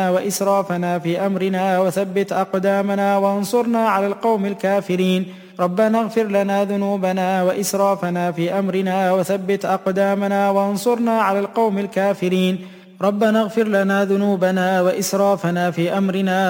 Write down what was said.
وإسرافنا في أمرنا وثبت أقدامنا وانصرنا على القوم الكافرين. ربنا اغفر لنا ذنوبنا وإسرافنا في أمرنا وثبت أقدامنا وانصرنا على القوم الكافرين. ربنا اغفر لنا ذنوبنا وإسرافنا في أمرنا